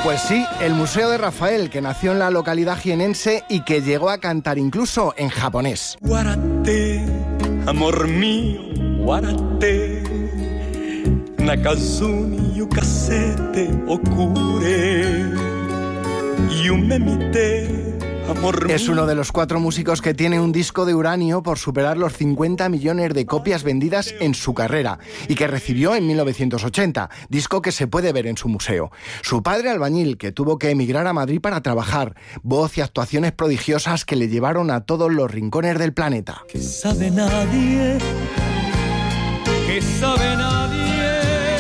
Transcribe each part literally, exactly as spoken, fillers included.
Pues sí, el Museo de Rafael, que nació en la localidad jienense y que llegó a cantar incluso en japonés. Guarate, amor mío, guarate, nakazuni yukasete okure, yume mite. Es uno de los cuatro músicos que tiene un disco de uranio por superar los cincuenta millones de copias vendidas en su carrera y que recibió en mil novecientos ochenta, disco que se puede ver en su museo. Su padre albañil, que tuvo que emigrar a Madrid para trabajar, voz y actuaciones prodigiosas que le llevaron a todos los rincones del planeta. Que sabe nadie, que sabe nadie,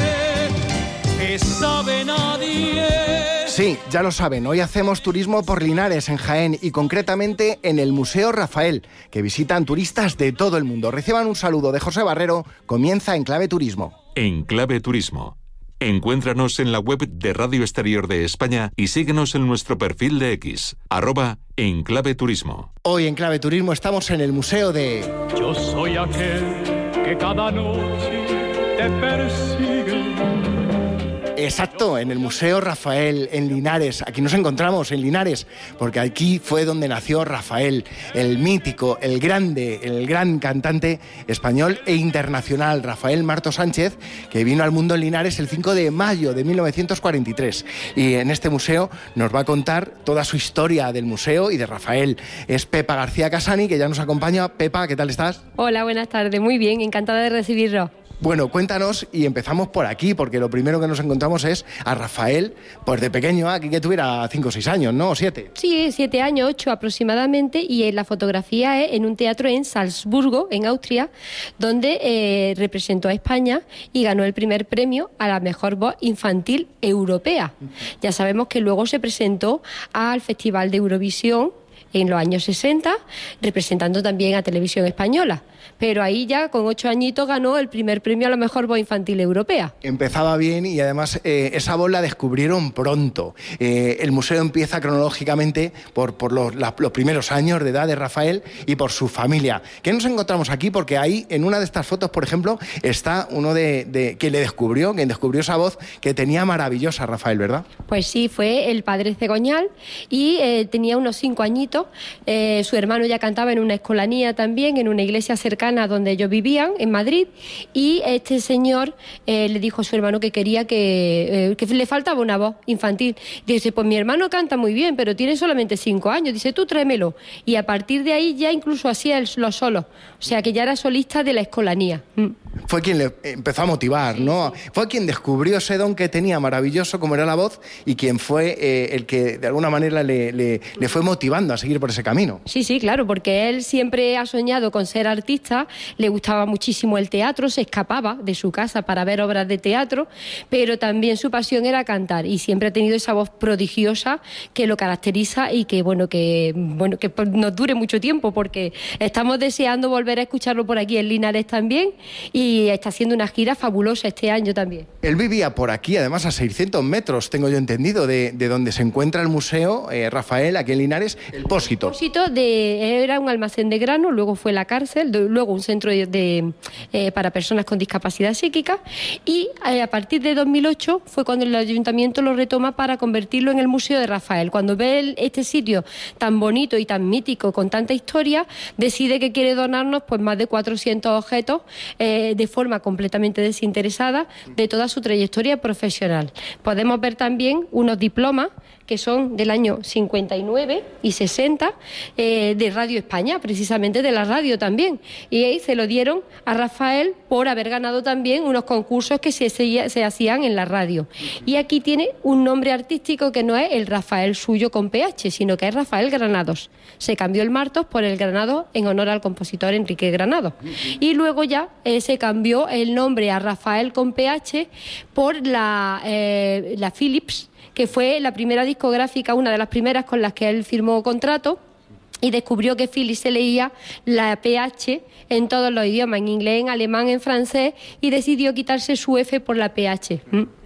que sabe nadie. Sí, ya lo saben, hoy hacemos turismo por Linares, en Jaén, y concretamente en el Museo Rafael, que visitan turistas de todo el mundo. Reciban un saludo de José Barrero, comienza En Clave Turismo. En Clave Turismo. Encuéntranos en la web de Radio Exterior de España y síguenos en nuestro perfil de X, arroba En Clave Turismo. Hoy en Clave Turismo estamos en el Museo de... Yo soy aquel que cada noche te persigue. Exacto, en el Museo Rafael, en Linares. Aquí nos encontramos, en Linares, porque aquí fue donde nació Rafael, el mítico, el grande, el gran cantante español e internacional, Rafael Marto Sánchez, que vino al mundo en Linares el cinco de mayo de mil novecientos cuarenta y tres. Y en este museo nos va a contar toda su historia del museo y de Rafael. Es Pepa García Casani, que ya nos acompaña. Pepa, ¿qué tal estás? Hola, buenas tardes, muy bien, encantada de recibirlo. Bueno, cuéntanos y empezamos por aquí, porque lo primero que nos encontramos es a Rafael, pues de pequeño, aquí que tuviera cinco o seis años, ¿no? ¿O siete? Sí, siete años, ocho aproximadamente, y en la fotografía es en un teatro en Salzburgo, en Austria, donde eh, representó a España y ganó el primer premio a la mejor voz infantil europea. Ya sabemos que luego se presentó al Festival de Eurovisión en los años sesenta, representando también a Televisión Española. Pero ahí ya, con ocho añitos, ganó el primer premio a la mejor voz infantil europea. Empezaba bien y además eh, esa voz la descubrieron pronto. Eh, el museo empieza cronológicamente por, por los, la, los primeros años de edad de Rafael y por su familia. ¿Qué nos encontramos aquí? Porque ahí, en una de estas fotos, por ejemplo, está uno de, de que le descubrió, quien descubrió esa voz que tenía maravillosa, Rafael, ¿verdad? Pues sí, fue el padre Cegoñal y eh, tenía unos cinco añitos. Eh, su hermano ya cantaba en una escolanía también, en una iglesia cercana donde ellos vivían, en Madrid, y este señor eh, le dijo a su hermano que quería que, eh, que le faltaba una voz infantil. Dice, pues mi hermano canta muy bien, pero tiene solamente cinco años. Dice, tú tráemelo. Y a partir de ahí ya incluso hacía él lo solo. O sea que ya era solista de la escolanía. Mm. Fue quien le empezó a motivar, ¿no? Fue quien descubrió ese don que tenía maravilloso, como era la voz, y quien fue eh, el que de alguna manera le, le, le fue motivando a seguir por ese camino. Sí, sí, claro, porque él siempre ha soñado con ser artista, le gustaba muchísimo el teatro, se escapaba de su casa para ver obras de teatro, pero también su pasión era cantar y siempre ha tenido esa voz prodigiosa que lo caracteriza y que, bueno, que, bueno, que nos dure mucho tiempo, porque estamos deseando volver a escucharlo por aquí en Linares también, y Y está haciendo una gira fabulosa este año también. Él vivía por aquí, además a seiscientos metros, tengo yo entendido, de, de donde se encuentra el museo, eh, Rafael, aquí en Linares, el Pósito. El Pósito de, era un almacén de grano, luego fue la cárcel, de, luego un centro de, de, eh, para personas con discapacidad psíquica, y eh, a partir de dos mil ocho fue cuando el ayuntamiento lo retoma para convertirlo en el Museo de Rafael. Cuando ve el, este sitio tan bonito y tan mítico, con tanta historia, decide que quiere donarnos pues más de cuatrocientos objetos eh, de forma completamente desinteresada de toda su trayectoria profesional. Podemos ver también unos diplomas que son del año cincuenta y nueve y sesenta eh, de Radio España, precisamente de la radio también. Y ahí se lo dieron a Rafael por haber ganado también unos concursos que se, se, se hacían en la radio. Y aquí tiene un nombre artístico que no es el Rafael suyo con P H, sino que es Rafael Granados. Se cambió el Martos por el Granados en honor al compositor Enrique Granados. Y luego ya eh, se cambió el nombre a Rafael con P H por la, eh, la Philips, que fue la primera discográfica, una de las primeras con las que él firmó contrato, y descubrió que Philips se leía la P H en todos los idiomas, en inglés, en alemán, en francés, y decidió quitarse su F por la P H. ¿Mm?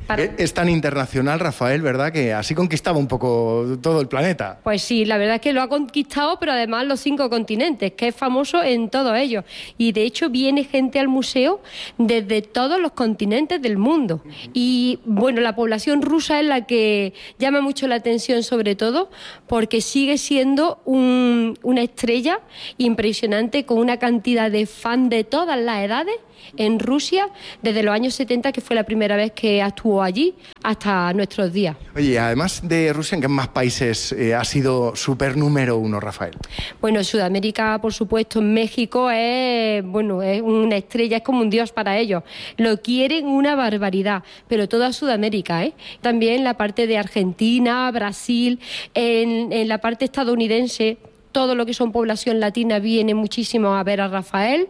Para... Es tan internacional, Rafael, ¿verdad? Que así conquistaba un poco todo el planeta. Pues sí, la verdad es que lo ha conquistado, pero además los cinco continentes, que es famoso en todos ellos. Y de hecho viene gente al museo desde todos los continentes del mundo. Y bueno, la población rusa es la que llama mucho la atención, sobre todo porque sigue siendo un, una estrella impresionante, con una cantidad de fans de todas las edades en Rusia desde los años setenta, que fue la primera vez que actuó allí, hasta nuestros días. Oye, además de Rusia, ¿en qué más países eh, ha sido súper número uno, Rafael? Bueno, en Sudamérica, por supuesto, en México es, bueno, es una estrella, es como un dios para ellos. Lo quieren una barbaridad, pero toda Sudamérica, ¿eh? También la parte de Argentina, Brasil, en, en la parte estadounidense. Todo lo que son población latina viene muchísimo a ver a Rafael.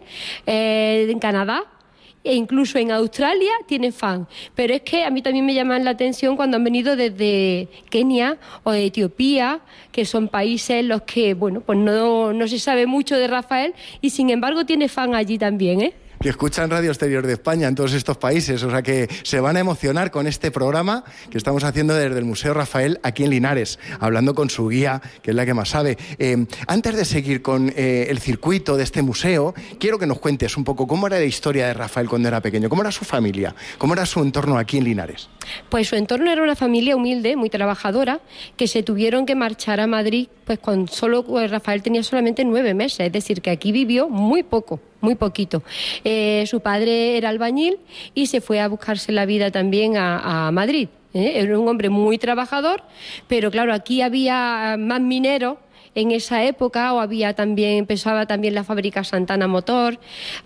Eh, en Canadá e incluso en Australia tiene fan. Pero es que a mí también me llaman la atención cuando han venido desde Kenia o de Etiopía, que son países en los que, bueno, pues no, no se sabe mucho de Rafael y sin embargo tiene fan allí también, ¿eh? Que escuchan Radio Exterior de España en todos estos países, o sea que se van a emocionar con este programa que estamos haciendo desde el Museo Rafael aquí en Linares, hablando con su guía, que es la que más sabe. Eh, antes de seguir con eh, el circuito de este museo, quiero que nos cuentes un poco cómo era la historia de Rafael cuando era pequeño, cómo era su familia, cómo era su entorno aquí en Linares. Pues su entorno era una familia humilde, muy trabajadora, que se tuvieron que marchar a Madrid, pues con solo pues Rafael tenía solamente nueve meses, es decir, que aquí vivió muy poco. Muy poquito. Eh, su padre era albañil y se fue a buscarse la vida también a, a Madrid. ¿eh? Era un hombre muy trabajador, pero claro, aquí había más mineros en esa época, o había también, empezaba también la fábrica Santana Motor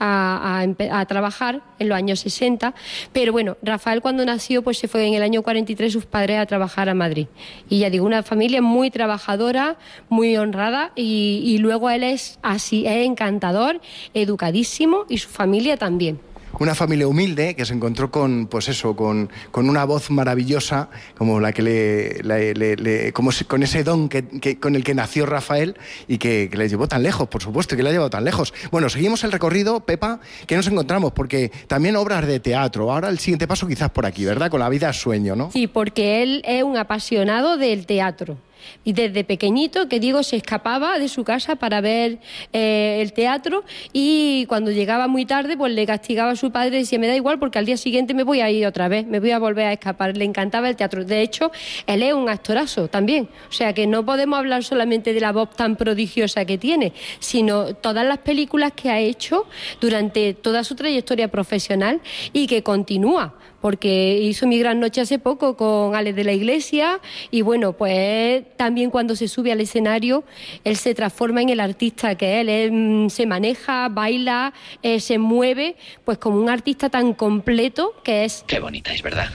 a, a, a trabajar en los años sesenta, pero bueno, Rafael cuando nació pues se fue en el año cuarenta y tres sus padres a trabajar a Madrid, y ya digo, una familia muy trabajadora, muy honrada, y, y luego él es así, es encantador, educadísimo, y su familia también. Una familia humilde que se encontró con, pues eso, con, con una voz maravillosa, como la que le, le, le, le como si, con ese don que, que, con el que nació Rafael y que, que le llevó tan lejos, por supuesto, que le ha llevado tan lejos. Bueno, seguimos el recorrido, Pepa, que nos encontramos, porque también obras de teatro. Ahora el siguiente paso quizás por aquí, ¿verdad? Con La vida es sueño, ¿no? Sí, porque él es un apasionado del teatro. Y desde pequeñito, que digo, se escapaba de su casa para ver eh, el teatro, y cuando llegaba muy tarde pues le castigaba a su padre y decía, me da igual porque al día siguiente me voy a ir otra vez, me voy a volver a escapar. Le encantaba el teatro. De hecho, él es un actorazo también, o sea que no podemos hablar solamente de la voz tan prodigiosa que tiene, sino todas las películas que ha hecho durante toda su trayectoria profesional y que continúa, porque hizo Mi gran noche hace poco con Alex de la Iglesia, y bueno, pues también cuando se sube al escenario él se transforma en el artista que él, él se maneja, baila, eh, se mueve, pues como un artista tan completo que es. Qué bonita es, ¿verdad?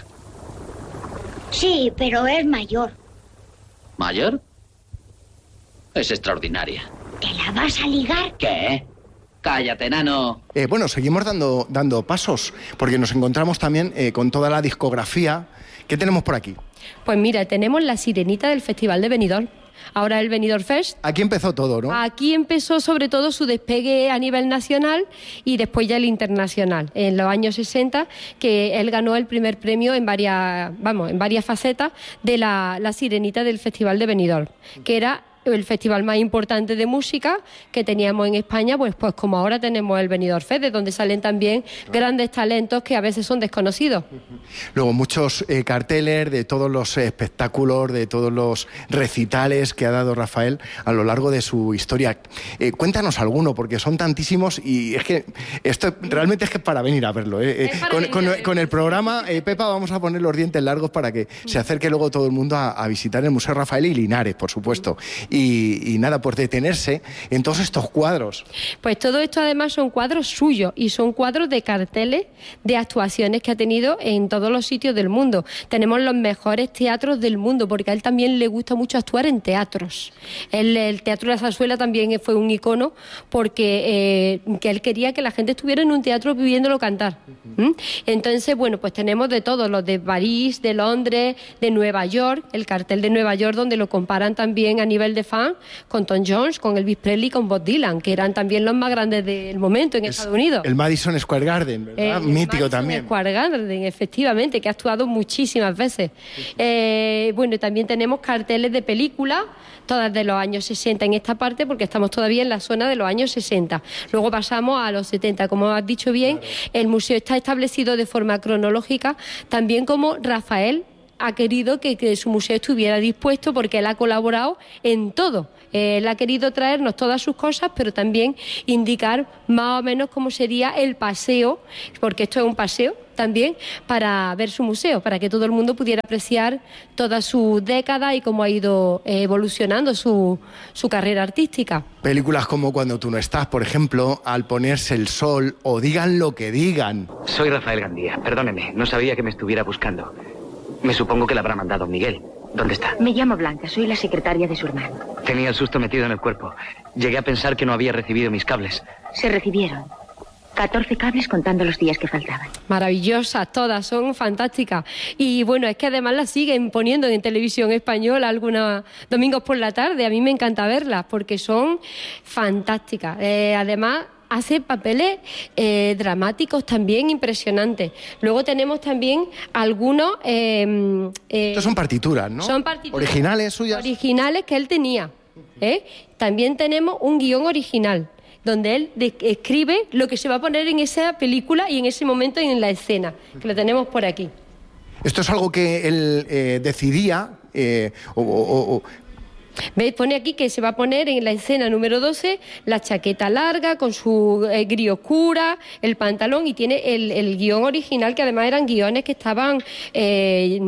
Sí, pero es mayor. ¿Mayor? Es extraordinaria. ¿Te la vas a ligar? ¿Qué? Cállate, nano. Eh, bueno, seguimos dando, dando pasos, porque nos encontramos también eh, con toda la discografía. ¿Qué tenemos por aquí? Pues mira, tenemos La Sirenita del Festival de Benidorm. Ahora el Benidorm Fest. Aquí empezó todo, ¿no? Aquí empezó sobre todo su despegue a nivel nacional y después ya el internacional. En los años sesenta, que él ganó el primer premio en varias, vamos, en varias facetas de la, la Sirenita del Festival de Benidorm, que era el festival más importante de música que teníamos en España, pues, pues como ahora tenemos el Benidorm Fest, de donde salen también grandes talentos que a veces son desconocidos. Luego muchos eh, carteles de todos los espectáculos, de todos los recitales que ha dado Rafael a lo largo de su historia. Eh, cuéntanos alguno, porque son tantísimos y es que esto realmente es que es para venir a verlo. Eh. Eh, con, venir con, con el programa, eh, Pepa, vamos a poner los dientes largos para que se acerque luego todo el mundo a, a visitar el Museo Rafael y Linares, por supuesto. Y, y nada, por detenerse en todos estos cuadros. Pues todo esto además son cuadros suyos y son cuadros de carteles de actuaciones que ha tenido en todos los sitios del mundo. Tenemos los mejores teatros del mundo, porque a él también le gusta mucho actuar en teatros. Él, el Teatro de la Zarzuela también fue un icono, porque eh, que él quería que la gente estuviera en un teatro viviéndolo cantar. ¿Mm? Entonces, bueno, pues tenemos de todos, los de París, de Londres, de Nueva York, el cartel de Nueva York, donde lo comparan también a nivel de fan con Tom Jones, con Elvis Presley, con Bob Dylan, que eran también los más grandes del momento en Es Estados Unidos. El Madison Square Garden, ¿verdad? El Mítico Madison también. Square Garden, efectivamente, que ha actuado muchísimas veces. Eh, bueno, y también tenemos carteles de películas, todas de los años sesenta en esta parte, porque estamos todavía en la zona de los años sesenta. Luego pasamos a los setenta. Como has dicho bien, el museo está establecido de forma cronológica, también como Rafael ha querido que, que su museo estuviera dispuesto, porque él ha colaborado en todo. Él ha querido traernos todas sus cosas, pero también indicar más o menos cómo sería el paseo, porque esto es un paseo también, para ver su museo, para que todo el mundo pudiera apreciar toda su década y cómo ha ido evolucionando su, su carrera artística. Películas como Cuando tú no estás, por ejemplo, Al ponerse el sol o Digan lo que digan. Soy Rafael Gandía, perdóneme, no sabía que me estuviera buscando. Me supongo que la habrá mandado Miguel. ¿Dónde está? Me llamo Blanca, soy la secretaria de su hermano. Tenía el susto metido en el cuerpo. Llegué a pensar que no había recibido mis cables. Se recibieron catorce cables contando los días que faltaban. Maravillosas, todas, son fantásticas. Y bueno, es que además las siguen poniendo en televisión española algunos domingos por la tarde. A mí me encanta verlas porque son fantásticas. Eh, además, hace papeles eh, dramáticos también impresionantes. Luego tenemos también algunos... Eh, eh, Estos son partituras, ¿no? Son partituras. ¿Originales suyas? Originales que él tenía. ¿eh? También tenemos un guión original, donde él de- escribe lo que se va a poner en esa película y en ese momento y en la escena, que lo tenemos por aquí. Esto es algo que él eh, decidía eh, o, o- o- ¿Veis? Pone aquí que se va a poner en la escena número doce la chaqueta larga con su eh, gris oscura, el pantalón, y tiene el, el guión original, que además eran guiones que estaban, eh,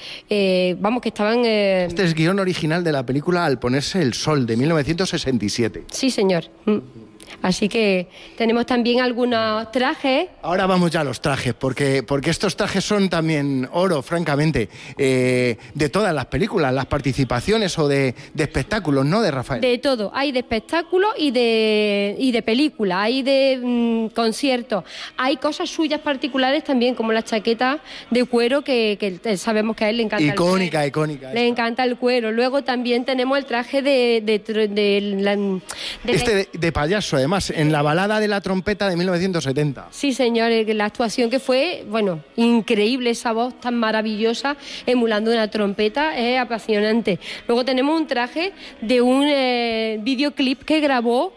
eh, vamos, que estaban... eh, Este es guión original de la película Al ponerse el sol, de mil novecientos sesenta y siete. Sí, señor. Mm. Así que tenemos también algunos trajes. Ahora vamos ya a los trajes, porque, porque estos trajes son también oro, francamente, eh, de todas las películas, las participaciones o de, de espectáculos, ¿no?, de Rafael. De todo, hay de espectáculos y de, y de películas, hay de mm, conciertos, hay cosas suyas particulares también, como la chaqueta de cuero que, que sabemos que a él le encanta. Icónica, el cuero. icónica. Le esta. encanta el cuero. Luego también tenemos el traje de... de, de, de la- de- Este de, de payaso, además, en la balada de la trompeta de mil novecientos setenta. Sí, señor, eh, la actuación que fue, bueno, increíble, esa voz tan maravillosa, emulando una trompeta, es apasionante. Luego tenemos un traje de un eh, videoclip que grabó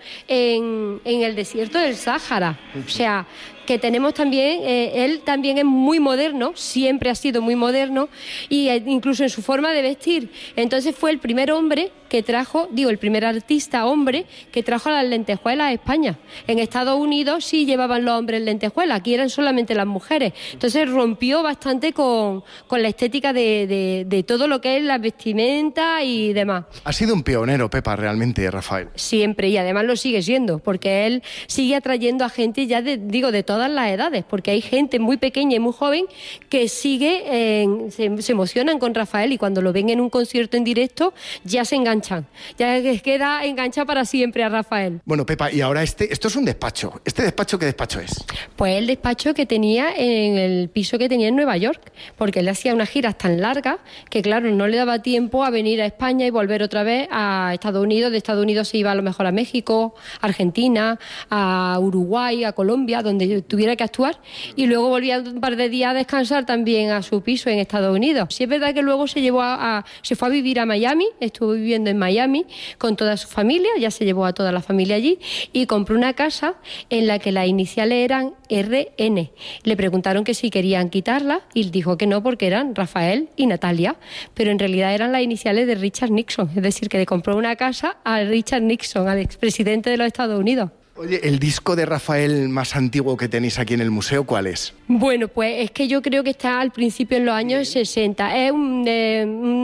en, en el desierto del Sáhara. O sea, que tenemos también, eh, él también es muy moderno, siempre ha sido muy moderno, y eh, incluso en su forma de vestir. Entonces fue el primer hombre que trajo, digo, el primer artista hombre que trajo las lentejuelas a España. En Estados Unidos sí llevaban los hombres lentejuelas, aquí eran solamente las mujeres. Entonces rompió bastante con, con la estética de, de, de todo lo que es la vestimenta y demás. Ha sido un pionero, Pepa, realmente, Rafael. Siempre, y además lo sigue siendo, porque él sigue atrayendo a gente ya, de, digo, de todas las edades, porque hay gente muy pequeña y muy joven que sigue, eh, se, se emocionan con Rafael, y cuando lo ven en un concierto en directo ya se enganchan, ya les queda enganchado para siempre a Rafael. Bueno, Pepa, y ahora este, esto es un despacho. ¿Este despacho qué despacho es? Pues el despacho que tenía en el piso que tenía en Nueva York, porque él hacía unas giras tan largas que, claro, no le daba tiempo a venir a España y volver otra vez a Estados Unidos. De Estados Unidos se iba a lo mejor a México, Argentina, a Uruguay, a Colombia, donde tuviera que actuar, y luego volvía un par de días a descansar también a su piso en Estados Unidos. Sí es verdad que luego se llevó a, a se fue a vivir a Miami, estuvo viviendo en Miami con toda su familia, ya se llevó a toda la familia allí, y compró una casa en la que las iniciales eran R N. Le preguntaron que si querían quitarla y él dijo que no, porque eran Rafael y Natalia, pero en realidad eran las iniciales de Richard Nixon, es decir, que le compró una casa a Richard Nixon, al expresidente de los Estados Unidos. Oye, ¿el disco de Rafael más antiguo que tenéis aquí en el museo, cuál es? Bueno, pues es que yo creo que está al principio, en los años sesenta. Es un... Eh,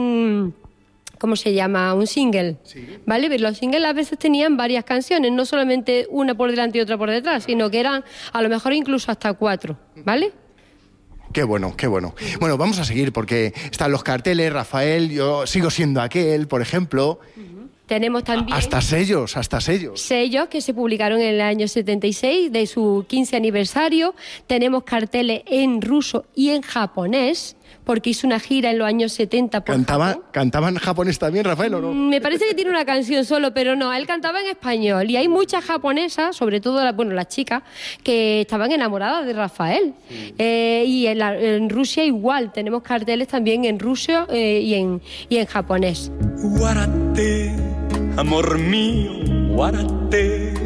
un ¿Cómo se llama? Un single, sí. ¿Vale? Pero los singles a veces tenían varias canciones, no solamente una por delante y otra por detrás, sino que eran a lo mejor incluso hasta cuatro, ¿vale? Qué bueno, qué bueno. Bueno, vamos a seguir porque están los carteles, Rafael, yo sigo siendo aquel, por ejemplo. Tenemos también... Hasta sellos, hasta sellos. Sellos que se publicaron en el año setenta y seis de su quince aniversario. Tenemos carteles en ruso y en japonés, porque hizo una gira en los años setenta por ¿Cantaba, Japón. ¿Cantaba en japonés también, Rafael, o no? Me parece que tiene una canción solo, pero no, él cantaba en español. Y hay muchas japonesas, sobre todo la, bueno, las chicas, que estaban enamoradas de Rafael. Sí. Eh, y en, la, en Rusia igual, tenemos carteles también en ruso eh, y, en, y en japonés. Guárate, amor mío, guárate.